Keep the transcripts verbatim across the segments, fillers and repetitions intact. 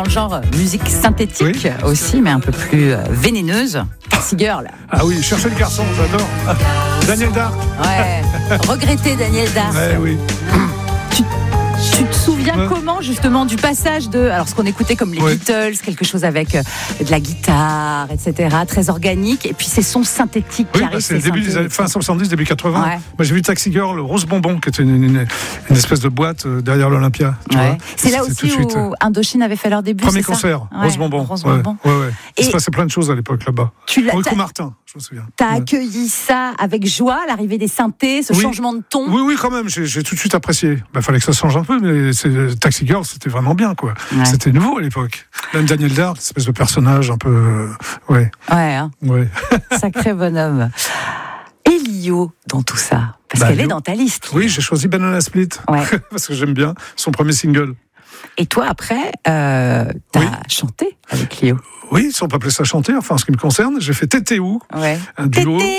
genre euh, musique synthétique oui. aussi, mais un peu plus euh, vénéneuse. Taxi Girl. Ah oui, chercher le garçon, j'adore. Daniel Dark. Ouais, regretter Daniel Dark. Ouais, oui. Tu, tu te souviens ouais. comment justement du passage de, alors ce qu'on écoutait comme les ouais. Beatles, quelque chose avec euh, de la guitare, et cetera, très organique, et puis ces sons synthétiques oui, qui arrivent. Bah c'est le début des années, fin soixante-dix, début quatre-vingts. Ouais. Moi j'ai vu Taxi Girl, Rose Bonbon, qui était une, une, une espèce de boîte derrière l'Olympia. Tu ouais. vois c'est là aussi où Indochine avait fait leur début. Premier c'est concert, ça Rose Bonbon. Rose Bonbon. Ouais, ouais, ouais. Il se passait plein de choses à l'époque là-bas. Enrico Martin, je me souviens. T'as ouais. accueilli ça avec joie, l'arrivée des synthés, ce oui. changement de ton. Oui, oui, quand même. J'ai, j'ai tout de suite apprécié. Il bah, fallait que ça change un peu, mais c'est, Taxi Girl, c'était vraiment bien, quoi. Ouais. C'était nouveau à l'époque. Même Daniel Dark, cette espèce de personnage un peu, euh, ouais. Ouais. Hein. Ouais. Sacré bonhomme. Et Lio dans tout ça, parce bah, qu'elle Lio. est dans ta liste. Oui, j'ai choisi Banana Split, ouais. parce que j'aime bien son premier single. Et toi, après, euh, t'as oui. chanté avec Lio. Oui, si on peut appeler ça chanter, enfin, en ce qui me concerne, j'ai fait Tété Ou, ouais. un duo. Tété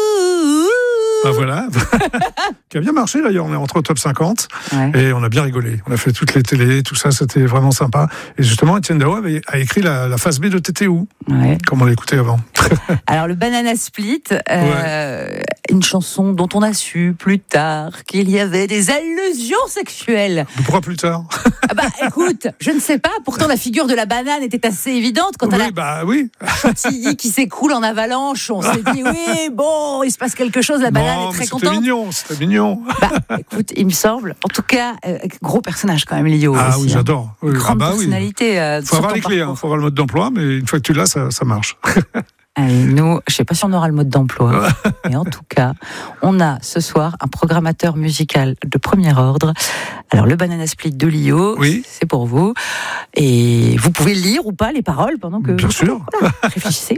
Ou. Ben voilà, qui a bien marché d'ailleurs, on est rentré au top cinquante ouais. et on a bien rigolé. On a fait toutes les télés, tout ça, c'était vraiment sympa. Et justement, Étienne Dao avait, a écrit la, la phase B de Tété Ou, ouais. comme on l'écoutait avant. Alors le Banana Split, euh, ouais. une chanson dont on a su plus tard qu'il y avait des allusions sexuelles. Mais pourquoi plus tard? Ah bah écoute, je ne sais pas, pourtant la figure de la banane était assez évidente quand oui, elle a bah oui. chantilly qui s'écoule en avalanche, on s'est dit oui, bon, il se passe quelque chose, la banane non, est très c'était contente. Mignon, c'était mignon. Bah écoute, il me semble, en tout cas, euh, gros personnage quand même, Lio. Ah aussi, oui, hein. j'adore. Oui. Grande ah bah personnalité. Il euh, faut avoir les clés, il hein, faut avoir le mode d'emploi, mais une fois que tu l'as, ça, ça marche. Allez, nous, je ne sais pas si on aura le mode d'emploi, mais en tout cas, on a ce soir un programmateur musical de premier ordre. Alors, le Banana Split de Lio, oui. c'est pour vous. Et vous pouvez lire ou pas les paroles pendant que... Bien sûr. Voilà, réfléchissez.